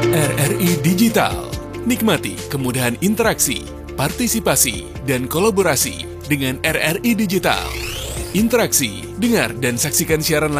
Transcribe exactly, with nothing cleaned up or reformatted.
R R I Digital. Nikmati kemudahan interaksi, partisipasi, dan kolaborasi dengan R R I Digital. Interaksi, dengar dan saksikan siaran